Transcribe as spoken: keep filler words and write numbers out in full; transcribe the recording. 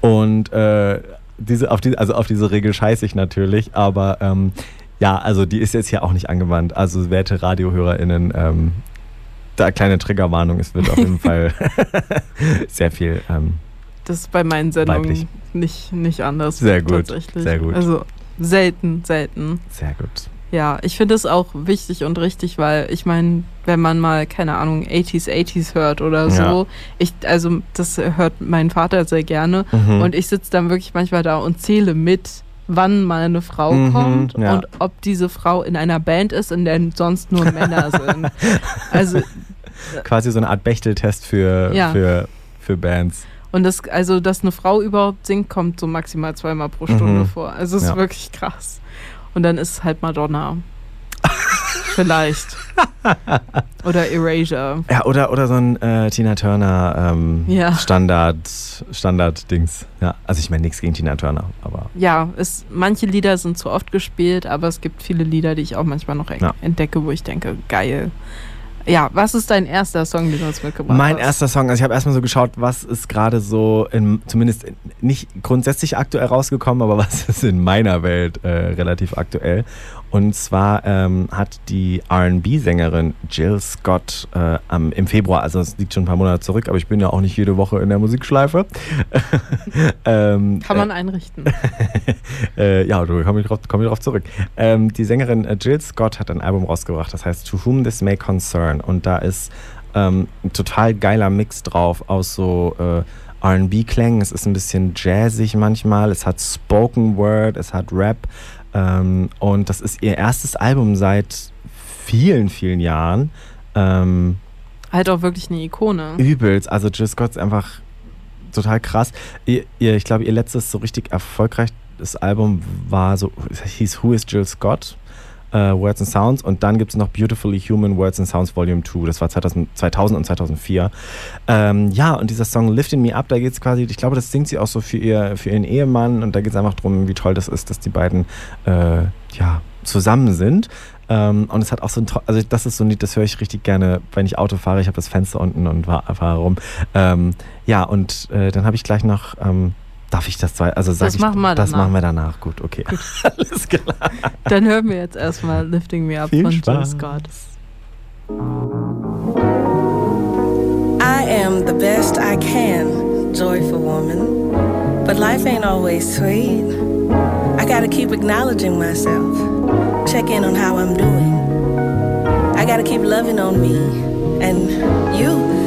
Und äh, diese, auf die, also auf diese Regel scheiße ich natürlich, aber ähm, ja, also die ist jetzt hier auch nicht angewandt. Also werte RadiohörerInnen, ähm, da kleine Triggerwarnung, es wird auf jeden Fall sehr viel ähm, das ist bei meinen Sendungen weiblich. nicht, nicht anders. Sehr gut, tatsächlich. sehr gut. Also selten, selten. Sehr gut. Ja, ich finde es auch wichtig und richtig, weil ich meine, wenn man mal, keine Ahnung, achtziger, achtziger hört oder so, Ja. ich, also das hört mein Vater sehr gerne Mhm. und ich sitze dann wirklich manchmal da und zähle mit, wann mal eine Frau Mhm, kommt ja. und ob diese Frau in einer Band ist, in der sonst nur Männer sind. Also Quasi so eine Art Bechteltest für, Ja. für, für Bands. und das, also dass eine Frau überhaupt singt, kommt so maximal zweimal pro Stunde Mhm. vor. Also es ist Ja. wirklich krass. Und dann ist es halt Madonna. Vielleicht. Oder Erasure. Ja, oder, oder so ein äh, Tina Turner ähm, Ja. Standard, Standard-Dings. Ja, also ich meine nichts gegen Tina Turner, aber Ja, es, manche Lieder sind zu oft gespielt, aber es gibt viele Lieder, die ich auch manchmal noch en- Ja. entdecke, wo ich denke, geil. Ja, was ist dein erster Song, den du uns mitgebracht mein hast? erster Song, also ich habe erstmal so geschaut, was ist gerade so, in, zumindest nicht grundsätzlich aktuell rausgekommen, aber was ist in meiner Welt äh, relativ aktuell. Und zwar ähm, hat die R and B-Sängerin Jill Scott äh, am, im Februar, also es liegt schon ein paar Monate zurück, aber ich bin ja auch nicht jede Woche in der Musikschleife. ähm, Kann man einrichten. äh, ja, da komme ich, drauf- komm ich drauf zurück. Ähm, die Sängerin äh, Jill Scott hat ein Album rausgebracht, das heißt To Whom This May Concern. Und da ist ähm, ein total geiler Mix drauf aus so äh, R and B-Klängen. Es ist ein bisschen jazzig manchmal, es hat Spoken Word, es hat Rap. Ähm, und das ist ihr erstes Album seit vielen, vielen Jahren. Ähm, Halt auch wirklich eine Ikone. übelst. Also Jill Scott ist einfach total krass. Ihr, ihr, ich glaube, ihr letztes so richtig erfolgreiches Album war so, es hieß Who is Jill Scott? Uh, Words and Sounds. Und dann gibt es noch Beautifully Human Words and Sounds Volume zwei. Das war zweitausend, zweitausend und zweitausendvier. Ähm, ja, und dieser Song Lifting Me Up, da geht es quasi, ich glaube, das singt sie auch so für, ihr, für ihren Ehemann. Und da geht es einfach darum, wie toll das ist, dass die beiden äh, ja, zusammen sind. Ähm, und es hat auch so ein, to- also das ist so ein Lied, das höre ich richtig gerne, wenn ich Auto fahre. Ich habe das Fenster unten und fahre fahr rum. Ähm, ja, und äh, dann habe ich gleich noch, ähm, darf ich das zwei, also sag Das ich, machen wir das danach. machen wir danach. Gut, okay. Alles klar. Dann hören wir jetzt erstmal Lifting Me Up Viel von Jill Spaß. Scott. I am the best I can, joyful woman. But life ain't always sweet. I gotta keep acknowledging myself, check in on how I'm doing. I gotta keep loving on me and you.